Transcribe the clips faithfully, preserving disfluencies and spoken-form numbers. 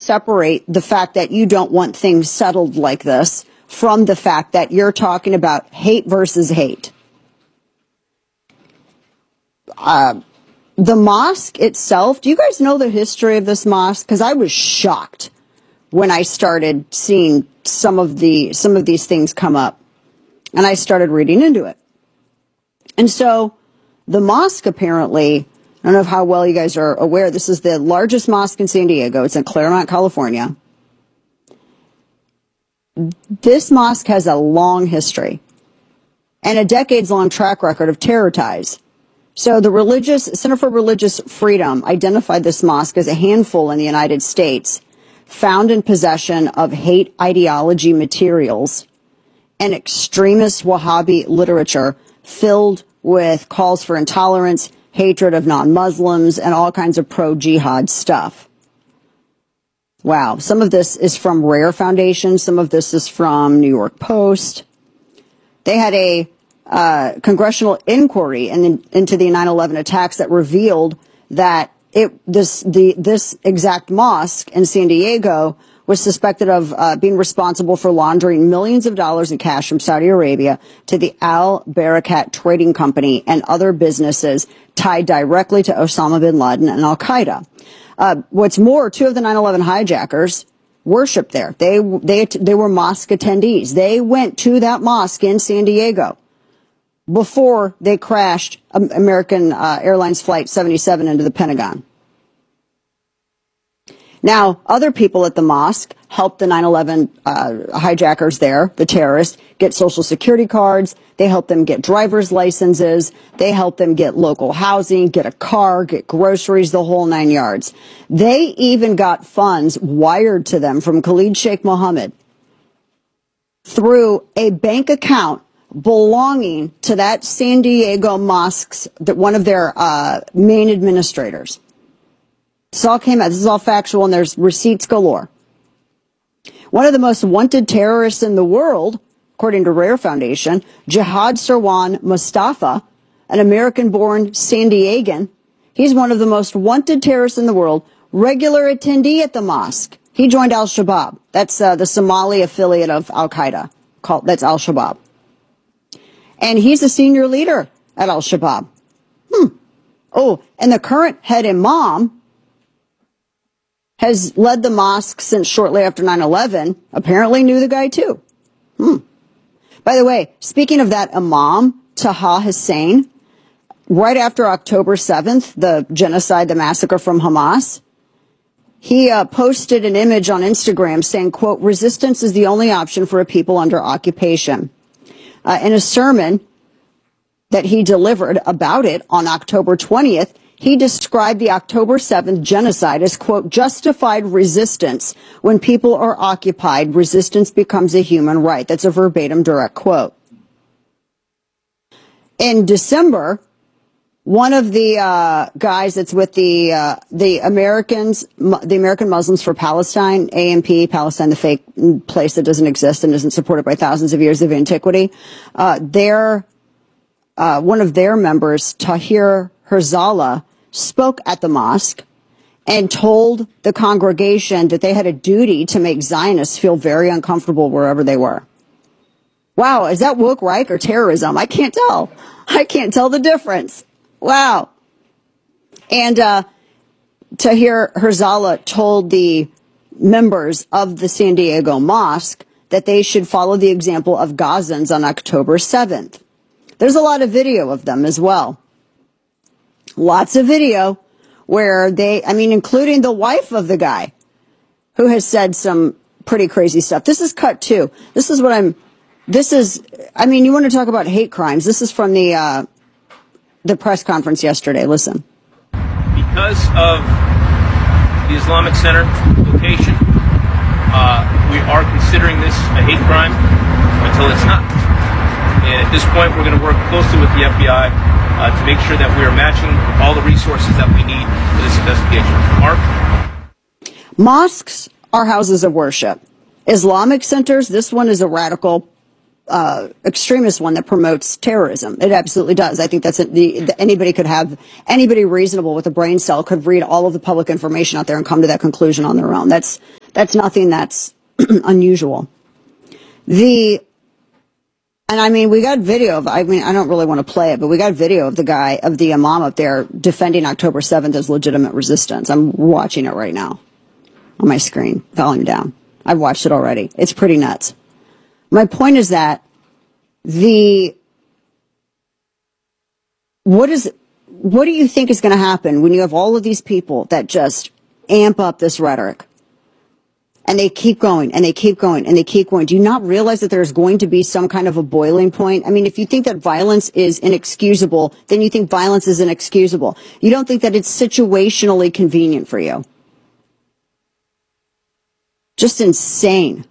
separate the fact that you don't want things settled like this from the fact that you're talking about hate versus hate. Uh, the mosque itself, do you guys know the history of this mosque? Because I was shocked when I started seeing some of the some of these things come up, and I started reading into it. And so the mosque, apparently, I don't know how well you guys are aware, this is the largest mosque in San Diego. It's in Claremont, California. This mosque has a long history and a decades-long track record of terror ties. So the religious Center for Religious Freedom identified this mosque as a handful in the United States found in possession of hate ideology materials and extremist Wahhabi literature filled with calls for intolerance, hatred of non-Muslims, and all kinds of pro-jihad stuff. Wow. Some of this is from Rare Foundation. Some of this is from New York Post. They had a uh, congressional inquiry in, into the nine eleven attacks that revealed that it this the this exact mosque in San Diego was suspected of uh, being responsible for laundering millions of dollars in cash from Saudi Arabia to the Al Barakat Trading Company and other businesses tied directly to Osama bin Laden and Al Qaeda. Uh, what's more, two of the nine eleven hijackers worshiped there. They they they were mosque attendees. They went to that mosque in San Diego before they crashed American uh, Airlines Flight seventy-seven into the Pentagon. Now, other people at the mosque helped the nine eleven uh, hijackers there, the terrorists, get Social Security cards. They helped them get driver's licenses. They helped them get local housing, get a car, get groceries, the whole nine yards. They even got funds wired to them from Khalid Sheikh Mohammed through a bank account belonging to that San Diego mosque's, that one of their uh, main administrators. This all came out. This is all factual, and there's receipts galore. One of the most wanted terrorists in the world, according to Rare Foundation, Jihad Sarwan Mustafa, an American-born San Diegan. He's one of the most wanted terrorists in the world, regular attendee at the mosque. He joined Al-Shabaab. That's uh, the Somali affiliate of Al-Qaeda. Called, that's Al-Shabaab. And he's a senior leader at Al-Shabaab. Hmm. Oh, and the current head imam has led the mosque since shortly after nine eleven, apparently knew the guy too. Hmm. By the way, speaking of that imam, Taha Hussein, right after October seventh, the genocide, the massacre from Hamas, he uh, posted an image on Instagram saying, quote, "Resistance is the only option for a people under occupation." Uh, in a sermon that he delivered about it on October twentieth, he described the October seventh genocide as, quote, "justified resistance. When people are occupied, resistance becomes a human right." That's a verbatim direct quote. In December, one of the uh, guys that's with the uh, the Americans, the American Muslims for Palestine, A M P, Palestine, the fake place that doesn't exist and isn't supported by thousands of years of antiquity, uh, their, uh, one of their members, Tahir Herzallah, spoke at the mosque and told the congregation that they had a duty to make Zionists feel very uncomfortable wherever they were. Wow, is that woke right or terrorism? I can't tell. I can't tell the difference. Wow. And uh, Tahir Herzallah told the members of the San Diego Mosque that they should follow the example of Gazans on October seventh. There's a lot of video of them as well. Lots of video where they, I mean, including the wife of the guy who has said some pretty crazy stuff. This is cut two. This is what I'm, this is, I mean, you want to talk about hate crimes. This is from the, uh, the press conference yesterday. Listen. Because of the Islamic Center location, uh, we are considering this a hate crime until it's not. And at this point, we're going to work closely with the F B I uh, to make sure that we are matching all the resources that we need for this investigation. Mark? Mosques are houses of worship. Islamic centers, this one is a radical Uh, extremist one that promotes terrorism. It absolutely does. I think that's a, the, the, anybody could have, anybody reasonable with a brain cell could read all of the public information out there and come to that conclusion on their own. That's, That's nothing that's unusual. The, and I mean, we got video of, I mean, I don't really want to play it, but we got video of the guy, of the imam up there defending October seventh as legitimate resistance. I'm watching it right now on my screen, volume down. I've watched it already. It's pretty nuts. My point is that the, what is, what do you think is going to happen when you have all of these people that just amp up this rhetoric? And they keep going, and they keep going, and they keep going. Do you not realize that there's going to be some kind of a boiling point? I mean, if you think that violence is inexcusable, then you think violence is inexcusable. You don't think that it's situationally convenient for you. Just insane.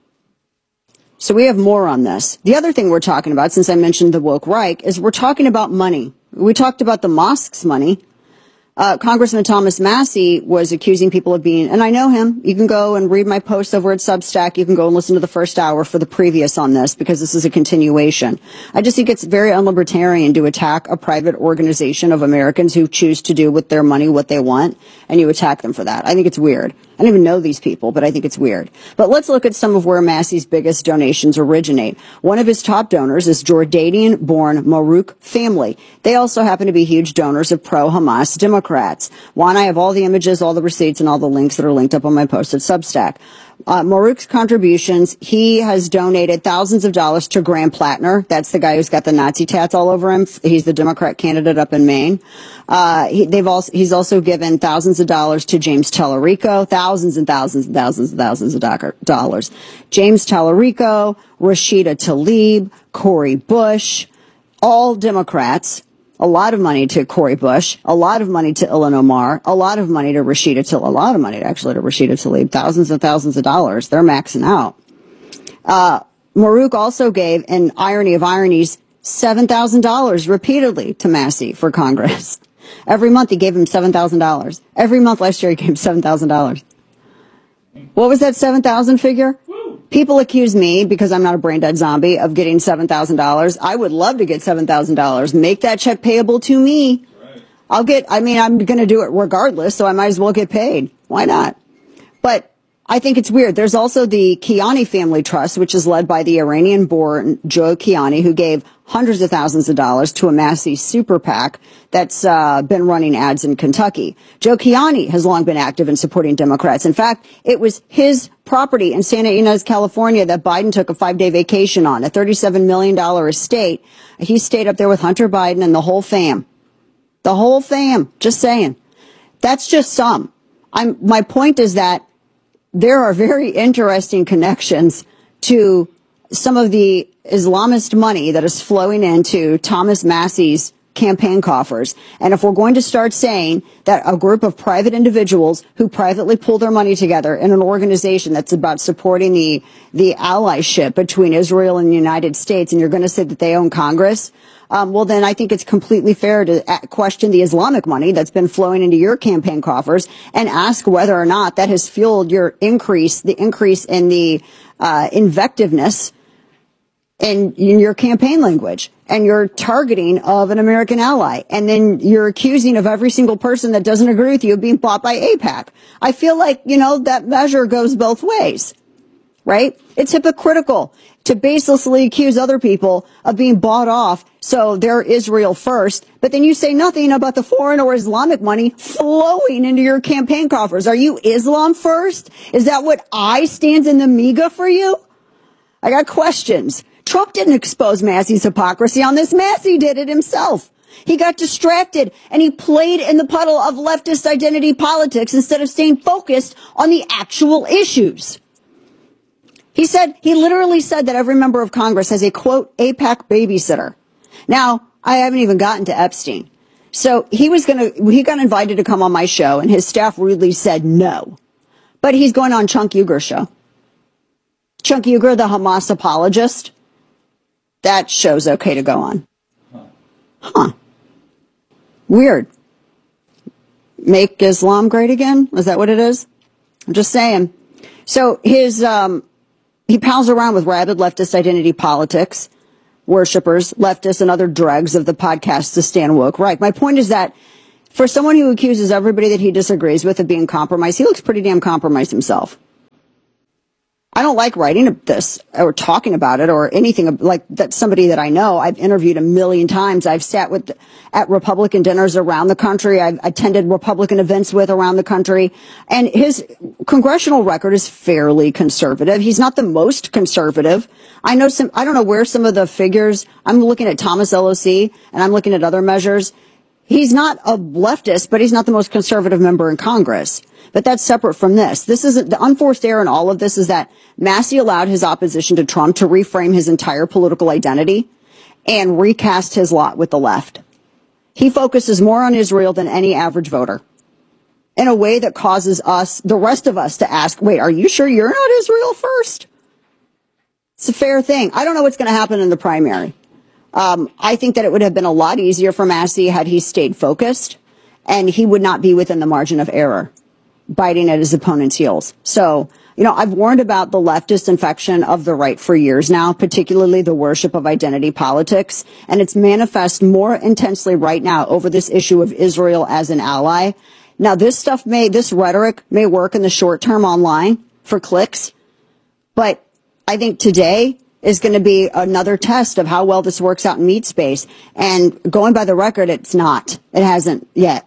So we have more on this. The other thing we're talking about, since I mentioned the woke Reich, is we're talking about money. We talked about the mosque's money. Uh, Congressman Thomas Massie was accusing people of being, and I know him. You can go and read my post over at Substack. You can go and listen to the first hour for the previous on this, because this is a continuation. I just think it's very unlibertarian to attack a private organization of Americans who choose to do with their money what they want, and you attack them for that. I think it's weird. I don't even know these people, but I think it's weird. But let's look at some of where Massie's biggest donations originate. One of his top donors is Jordanian-born Marouk family. They also happen to be huge donors of pro-Hamas Democrats. Juan, I have all the images, all the receipts, and all the links that are linked up on my post at Substack. Uh, Marouk's contributions, he has donated thousands of dollars to Graham Plattner. That's the guy who's got the Nazi tats all over him. He's the Democrat candidate up in Maine. Uh, he, they've also, he's also given thousands of dollars to James Tallarico, thousands and thousands and thousands and thousands of do- dollars. James Tallarico, Rashida Tlaib, Cori Bush, all Democrats. A lot of money to Cori Bush, a lot of money to Ilhan Omar, a lot of money to Rashida Tlaib, a lot of money actually to Rashida Tlaib, thousands and thousands of dollars. They're maxing out. Uh, Marouk also gave, in irony of ironies, seven thousand dollars repeatedly to Massie for Congress. Every month he gave him seven thousand dollars. Every month last year he gave him seven thousand dollars. What was that seven thousand figure? People accuse me, because I'm not a brain dead zombie, of getting seven thousand dollars. I would love to get seven thousand dollars. Make that check payable to me. Right. I'll get, I mean, I'm going to do it regardless, so I might as well get paid. Why not? But I think it's weird. There's also the Kiani Family Trust, which is led by the Iranian-born Joe Kiani, who gave hundreds of thousands of dollars to a Massie super PAC that's uh, been running ads in Kentucky. Joe Kiani has long been active in supporting Democrats. In fact, it was his property in Santa Ynez, California, that Biden took a five-day vacation on, a thirty-seven million dollars estate. He stayed up there with Hunter Biden and the whole fam. The whole fam. Just saying. That's just some. I'm, my point is that there are very interesting connections to some of the Islamist money that is flowing into Thomas Massie's campaign coffers. And if we're going to start saying that a group of private individuals who privately pull their money together in an organization that's about supporting the, the allyship between Israel and the United States, and you're going to say that they own Congress, Um, well, then I think it's completely fair to question the Islamic money that's been flowing into your campaign coffers and ask whether or not that has fueled your increase, the increase in the uh, invectiveness in, in your campaign language and your targeting of an American ally. And then you're accusing of every single person that doesn't agree with you of being bought by AIPAC. I feel like, you know, that measure goes both ways. Right? It's hypocritical to baselessly accuse other people of being bought off, so they're Israel first, but then you say nothing about the foreign or Islamic money flowing into your campaign coffers. Are you Islam first? Is that what I stands in the MEGA for you? I got questions. Trump didn't expose Massie's hypocrisy on this. Massie did it himself. He got distracted and he played in the puddle of leftist identity politics instead of staying focused on the actual issues. He said, he literally said that every member of Congress has a, quote, AIPAC babysitter. Now, I haven't even gotten to Epstein. So he was going to, he got invited to come on my show and his staff rudely said no. But he's going on Chunk Uger's show. Chunk Uger, the Hamas apologist, that show's okay to go on. Huh. Weird. Make Islam great again? Is that what it is? I'm just saying. So his, um, he pals around with rabid leftist identity politics, worshippers, leftists, and other dregs of the podcast to stand woke right. My point is that for someone who accuses everybody that he disagrees with of being compromised, he looks pretty damn compromised himself. I don't like writing this or talking about it or anything like that. Somebody that I know, I've interviewed a million times. I've sat with at Republican dinners around the country. I've attended Republican events with around the country. And his congressional record is fairly conservative. He's not the most conservative. I know some, I don't know where some of the figures, I'm looking at Thomas L O C and I'm looking at other measures. He's not a leftist, but he's not the most conservative member in Congress. But that's separate from this. This isn't the unforced error in all of this is that Massey allowed his opposition to Trump to reframe his entire political identity and recast his lot with the left. He focuses more on Israel than any average voter in a way that causes us, the rest of us, to ask, wait, are you sure you're not Israel first? It's a fair thing. I don't know what's going to happen in the primary. Um, I think that it would have been a lot easier for Massey had he stayed focused, and he would not be within the margin of error, biting at his opponent's heels. So, you know, I've warned about the leftist infection of the right for years now, particularly the worship of identity politics. And it's manifest more intensely right now over this issue of Israel as an ally. Now, this stuff may, this rhetoric may work in the short term online for clicks, but I think today is going to be another test of how well this works out in meat space. And going by the record, it's not. It hasn't yet.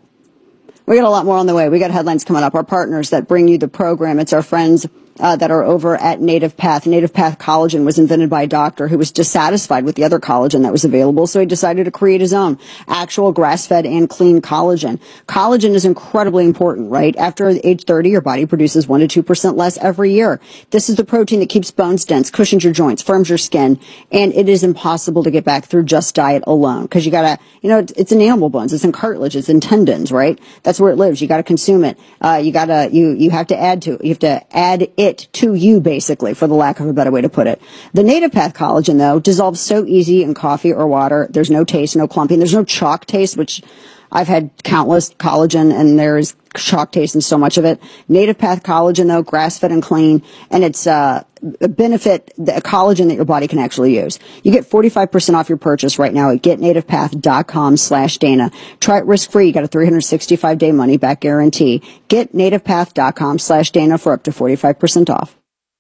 We got a lot more on the way. We got headlines coming up. Our partners that bring you the program. It's our friends uh, that are over at Native Path. Native Path collagen was invented by a doctor who was dissatisfied with the other collagen that was available, so he decided to create his own actual grass-fed and clean collagen. Collagen is incredibly important, right? After age thirty, your body produces one to two percent less every year. This is the protein that keeps bones dense, cushions your joints, firms your skin, and it is impossible to get back through just diet alone because you gotta, you know, it's in animal bones, it's in cartilage, it's in tendons, right? That's where it lives. You gotta consume it. Uh, you gotta, you, you have to add to it. You have to add it to you, basically, for the lack of a better way to put it. The Native Path collagen, though, dissolves so easy in coffee or water. There's no taste, no clumping. There's no chalk taste, which I've had countless collagen, and there's chalk taste in so much of it. Native Path collagen, though, grass-fed and clean, and it's uh, a benefit, the collagen that your body can actually use. You get forty-five percent off your purchase right now at getnativepath.com slash Dana. Try it risk-free. You got a three hundred sixty-five day money-back guarantee. Getnativepath.com slash Dana for up to forty-five percent off.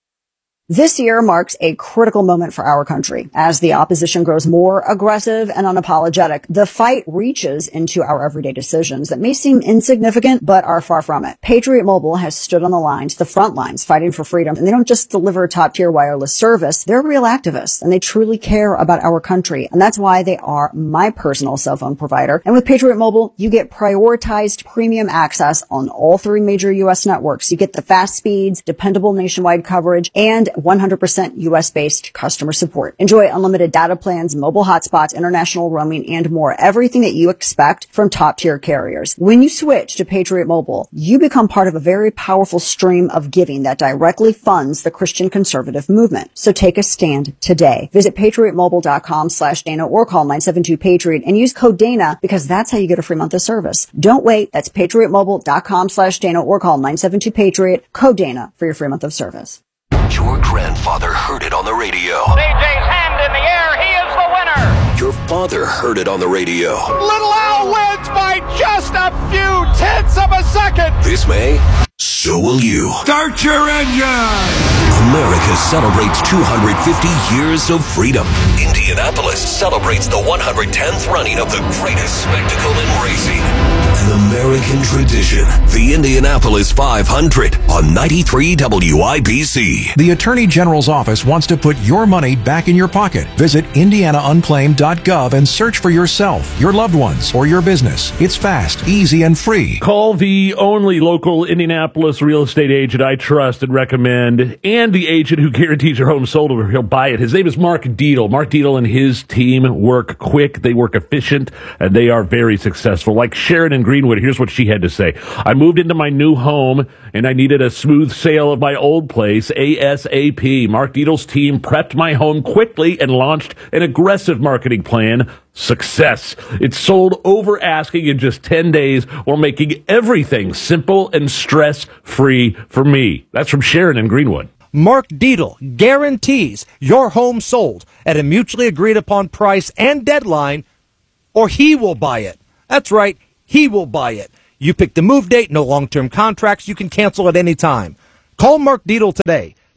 This year marks a critical moment for our country. As the opposition grows more aggressive and unapologetic, the fight reaches into our everyday decisions that may seem insignificant, but are far from it. Patriot Mobile has stood on the lines, the front lines, fighting for freedom. And they don't just deliver top-tier wireless service. They're real activists, and they truly care about our country. And that's why they are my personal cell phone provider. And with Patriot Mobile, you get prioritized premium access on all three major U S networks. You get the fast speeds, dependable nationwide coverage, and one hundred percent U S-based customer support. Enjoy unlimited data plans, mobile hotspots, international roaming, and more. Everything that you expect from top-tier carriers. When you switch to Patriot Mobile, you become part of a very powerful stream of giving that directly funds the Christian conservative movement. So take a stand today. Visit patriotmobile.com slash Dana or call nine seven two Patriot and use code Dana because that's how you get a free month of service. Don't wait. That's patriotmobile.com slash Dana or call nine seven two Patriot, code Dana for your free month of service. Your grandfather heard it on the radio. C J's hand in the air. He is the winner. Your father heard it on the radio. Little Al wins by just a few tenths of a second. This May, so will you. Start your engine. America celebrates two hundred fifty years of freedom. Indianapolis celebrates the one hundred tenth running of the greatest spectacle in racing. An American tradition. The Indianapolis five hundred on ninety-three W I B C. The Attorney General's office wants to put your money back in your pocket. Visit indiana unclaimed dot gov and search for yourself, your loved ones, or your business. It's fast, easy, and free. Call the only local Indianapolis real estate agent I trust and recommend, and the agent who guarantees your home sold or he'll buy it. His name is Mark Deedle. Mark Deedle and his team work quick, they work efficient, and they are very successful. Like Sharon in Greenwood, here's what she had to say. I moved into my new home, and I needed a smooth sale of my old place ASAP. Mark Deedle's team prepped my home quickly and launched an aggressive marketing plan. Success. It sold over asking in just ten days while making everything simple and stress-free for me. That's from Sharon in Greenwood. Mark Deedle guarantees your home sold at a mutually agreed upon price and deadline, or he will buy it. That's right, he will buy it. You pick the move date, no long-term contracts, you can cancel at any time. Call Mark Deedle today.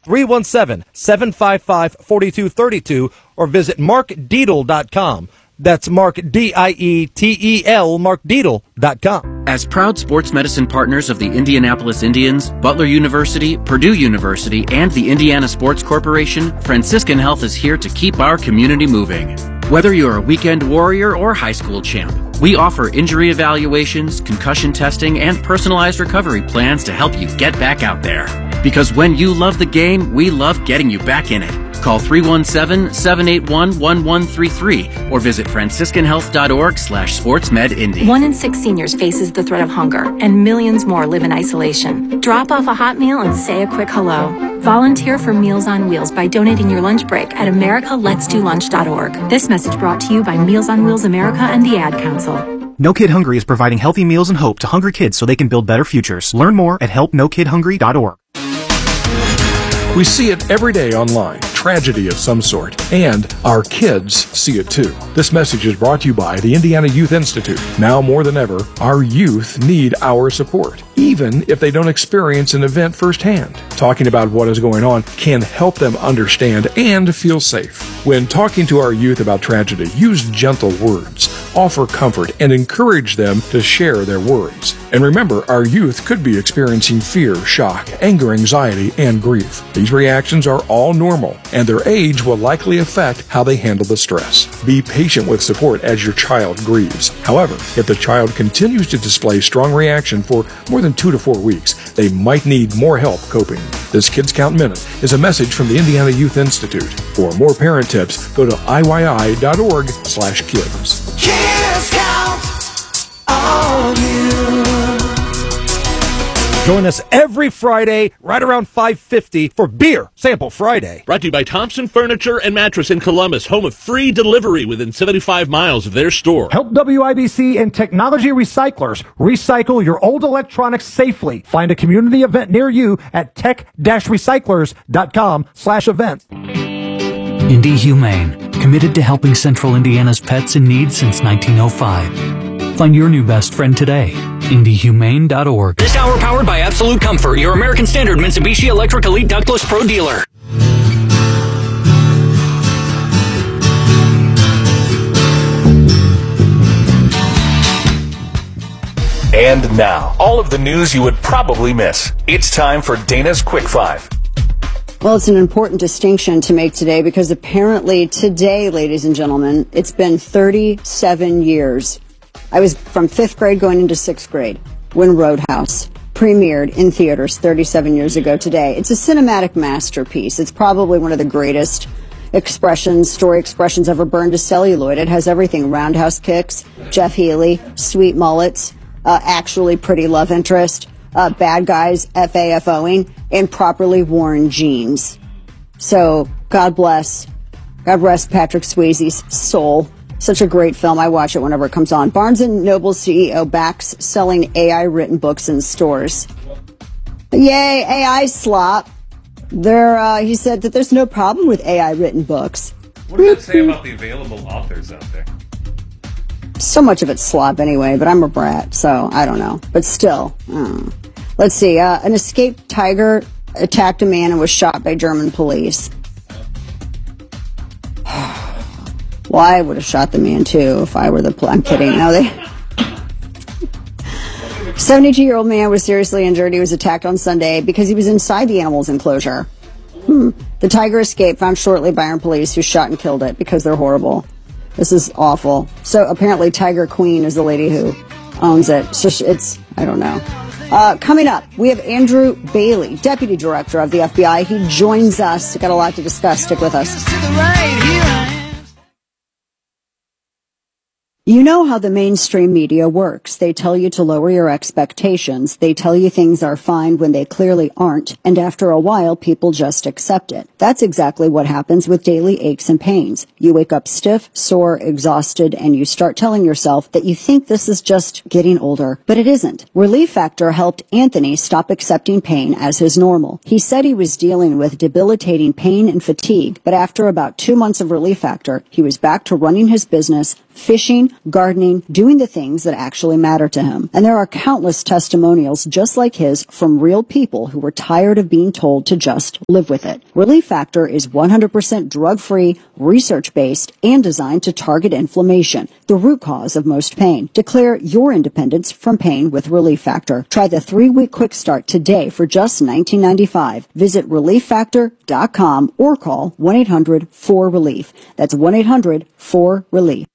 three one seven, seven five five, four two three two or visit mark deedle dot com. That's Mark, D I E T E L, mark deedle dot com. As proud sports medicine partners of the Indianapolis Indians, Butler University, Purdue University, and the Indiana Sports Corporation, Franciscan Health is here to keep our community moving. Whether you're a weekend warrior or high school champ, we offer injury evaluations, concussion testing, and personalized recovery plans to help you get back out there. Because when you love the game, we love getting you back in it. Call three one seven, seven eight one, one one three three or visit franciscan health dot org slash sportsmedindy. One in six seniors faces the threat of hunger, and millions more live in isolation. Drop off a hot meal and say a quick hello. Volunteer for Meals on Wheels by donating your lunch break at america lets do lunch dot org. This message brought to you by Meals on Wheels America and the Ad Council. No Kid Hungry is providing healthy meals and hope to hungry kids so they can build better futures. Learn more at help no kid hungry dot org. We see it every day online, tragedy of some sort, and our kids see it too. This message is brought to you by the Indiana Youth Institute. Now more than ever, our youth need our support, even if they don't experience an event firsthand. Talking about what is going on can help them understand and feel safe. When talking to our youth about tragedy, use gentle words, offer comfort, and encourage them to share their worries. And remember, our youth could be experiencing fear, shock, anger, anxiety, and grief. These reactions are all normal, and their age will likely affect how they handle the stress. Be patient with support as your child grieves. However, if the child continues to display strong reaction for more than two to four weeks, they might need more help coping. This Kids Count Minute is a message from the Indiana Youth Institute. For more parent tips, go to I Y I dot org slash kids. Kids count on you. Join us every Friday right around five fifty for Beer Sample Friday. Brought to you by Thompson Furniture and Mattress in Columbus, home of free delivery within seventy-five miles of their store. Help W I B C and Technology Recyclers recycle your old electronics safely. Find a community event near you at tech dash recyclers dot com slash events. Indy Humane, committed to helping Central Indiana's pets in need since nineteen oh five. Find your new best friend today. indy humane dot org. This hour powered by Absolute Comfort, your American Standard Mitsubishi Electric Elite Ductless Pro dealer. And now, all of the news you would probably miss. It's time for Dana's Quick Five. Well, it's an important distinction to make today because apparently today, ladies and gentlemen, it's been thirty-seven years. I was from fifth grade going into sixth grade when Roadhouse premiered in theaters thirty-seven years ago today. It's a cinematic masterpiece. It's probably one of the greatest expressions, story expressions ever burned to celluloid. It has everything: roundhouse kicks, Jeff Healey, sweet mullets, uh, actually pretty love interest, uh, bad guys F A F O-ing, and properly worn jeans. So God bless, God rest Patrick Swayze's soul. Such a great film. I watch it whenever it comes on. Barnes and Noble C E O backs selling A I-written books in stores. Yay, A I slop. There, uh, he said that there's no problem with A I-written books. What does that say about the available authors out there? So much of it's slop anyway, but I'm a brat, so I don't know. But still, uh, let's see. Uh, an escaped tiger attacked a man and was shot by German police. Well, I would have shot the man too if I were the pl- I'm kidding. No, they. seventy-two-year-old man was seriously injured. He was attacked on Sunday because he was inside the animal's enclosure. Hmm. The tiger escaped, found shortly by Iron police, who shot and killed it because they're horrible. This is awful. So apparently Tiger Queen is the lady who owns it. So it's, I don't know. Uh, coming up, we have Andrew Bailey, Deputy Director of the F B I. He joins us. We've got a lot to discuss. Stick with us. You know how the mainstream media works. They tell you to lower your expectations. They tell you things are fine when they clearly aren't. And after a while, people just accept it. That's exactly what happens with daily aches and pains. You wake up stiff, sore, exhausted, and you start telling yourself that you think this is just getting older. But it isn't. Relief Factor helped Anthony stop accepting pain as his normal. He said he was dealing with debilitating pain and fatigue, but after about two months of Relief Factor, he was back to running his business, fishing, gardening, doing the things that actually matter to him. And there are countless testimonials just like his from real people who were tired of being told to just live with it. Relief Factor is one hundred percent drug-free, research-based, and designed to target inflammation, the root cause of most pain. Declare your independence from pain with Relief Factor. Try the three-week quick start today for just nineteen ninety-five. Visit relief factor dot com or call one eight hundred four relief. That's one eight hundred four relief.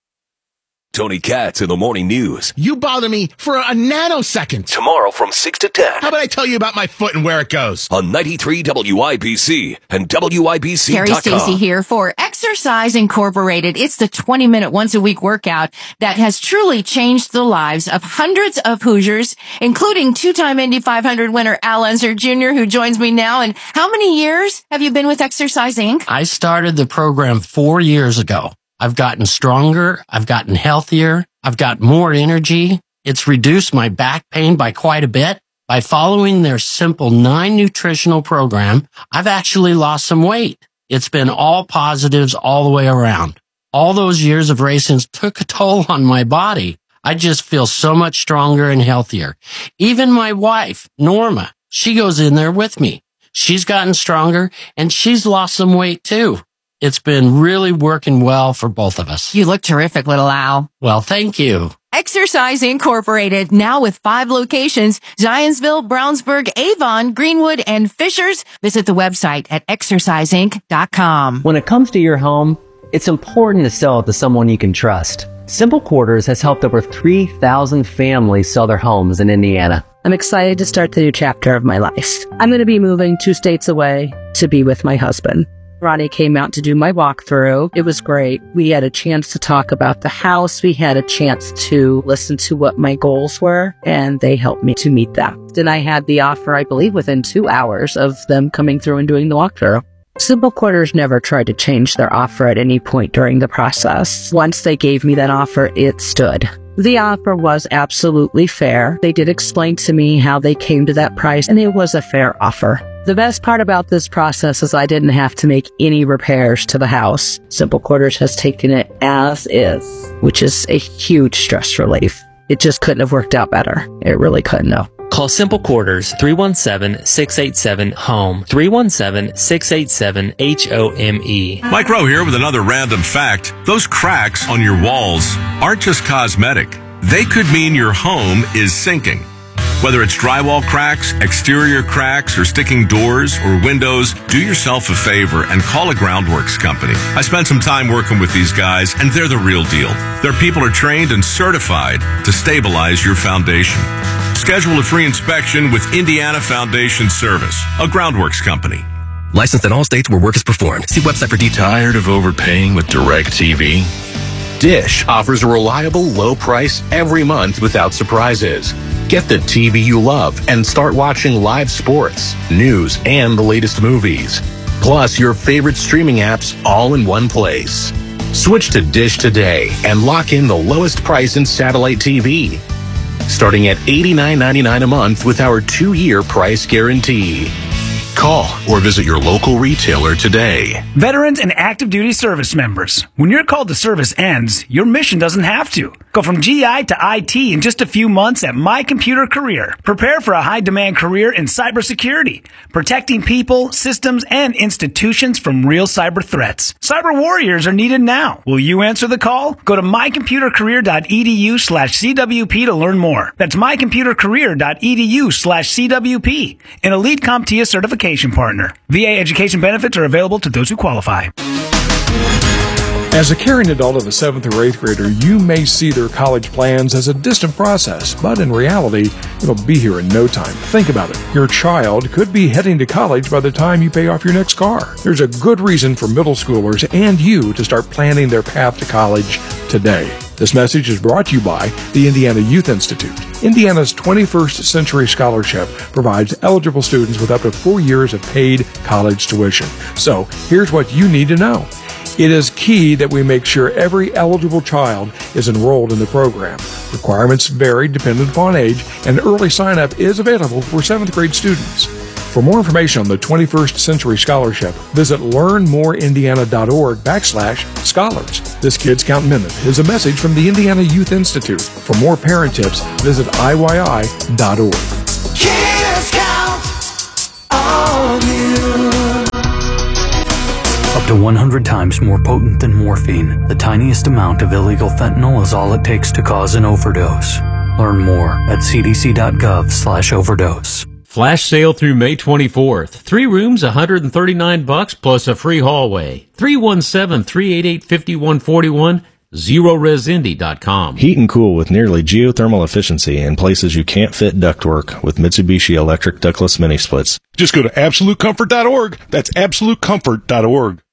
Tony Katz in the Morning News. You bother me for a nanosecond. Tomorrow from six to ten. How about I tell you about my foot and where it goes? On ninety-three W I B C and W I B C dot com. Carrie Stacy here for Exercise Incorporated. It's the twenty-minute once-a-week workout that has truly changed the lives of hundreds of Hoosiers, including two-time Indy five hundred winner Al Unser Junior, who joins me now. And how many years have you been with Exercise Incorporated? I started the program four years ago. I've gotten stronger. I've gotten healthier. I've got more energy. It's reduced my back pain by quite a bit. By following their simple nine nutritional program, I've actually lost some weight. It's been all positives all the way around. All those years of racing took a toll on my body. I just feel so much stronger and healthier. Even my wife, Norma, she goes in there with me. She's gotten stronger and she's lost some weight too. It's been really working well for both of us. You look terrific, little Al. Well, thank you. Exercise Incorporated, now with five locations, Zionsville, Brownsburg, Avon, Greenwood, and Fishers. Visit the website at exercise inc dot com. When it comes to your home, it's important to sell it to someone you can trust. Simple Quarters has helped over three thousand families sell their homes in Indiana. I'm excited to start the new chapter of my life. I'm going to be moving two states away to be with my husband. Ronnie came out to do my walkthrough. It was great. We had a chance to talk about the house. We had a chance to listen to what my goals were, and they helped me to meet them. Then I had the offer, I believe, within two hours of them coming through and doing the walkthrough. Simple Quarters never tried to change their offer at any point during the process. Once they gave me that offer, it stood. The offer was absolutely fair. They did explain to me how they came to that price, and it was a fair offer. The best part about this process is I didn't have to make any repairs to the house. Simple Quarters has taken it as is, which is a huge stress relief. It just couldn't have worked out better. It really couldn't, no. Call Simple Quarters three one seven, six eight seven, HOME, three one seven, six eight seven, H O M E. Mike Rowe here with another random fact. Those cracks on your walls aren't just cosmetic. They could mean your home is sinking. Whether it's drywall cracks, exterior cracks, or sticking doors or windows, do yourself a favor and call a Groundworks company. I spent some time working with these guys, and they're the real deal. Their people are trained and certified to stabilize your foundation. Schedule a free inspection with Indiana Foundation Service, a Groundworks company. Licensed in all states where work is performed. See website for details. Tired of overpaying with DirecTV? Dish offers a reliable, low price every month without surprises. Get the T V you love and start watching live sports, news, and the latest movies. Plus your favorite streaming apps all in one place. Switch to Dish today and lock in the lowest price in satellite T V. Starting at eighty-nine ninety-nine a month with our two-year price guarantee. Call or visit your local retailer today. Veterans and active duty service members, when your call to service ends, your mission doesn't have to. Go from G I to I T in just a few months at My Computer Career. Prepare for a high-demand career in cybersecurity, protecting people, systems, and institutions from real cyber threats. Cyber warriors are needed now. Will you answer the call? Go to my computer career dot e d u slash C W P to learn more. That's my computer career dot e d u slash C W P, an Elite CompTIA certification partner. V A education benefits are available to those who qualify. As a caring adult of a seventh or eighth grader, you may see their college plans as a distant process, but in reality, it'll be here in no time. Think about it. Your child could be heading to college by the time you pay off your next car. There's a good reason for middle schoolers and you to start planning their path to college today. This message is brought to you by the Indiana Youth Institute. Indiana's twenty-first Century Scholarship provides eligible students with up to four years of paid college tuition. So, here's what you need to know. It is key that we make sure every eligible child is enrolled in the program. Requirements vary dependent upon age, and early sign-up is available for seventh grade students. For more information on the twenty-first Century Scholarship, visit learn more indiana dot org backslash scholars. This Kids Count Minute is a message from the Indiana Youth Institute. For more parent tips, visit I Y I dot org. Kids count on you. Up to one hundred times more potent than morphine, the tiniest amount of illegal fentanyl is all it takes to cause an overdose. Learn more at c d c dot gov slash overdose. Flash sale through May twenty-fourth. Three rooms, one hundred thirty-nine bucks plus a free hallway. three one seven, three eight eight, five one four one, zero res indy dot com. Heat and cool with nearly geothermal efficiency in places you can't fit ductwork with Mitsubishi Electric Ductless Mini Splits. Just go to absolute comfort dot org. That's absolute comfort dot org.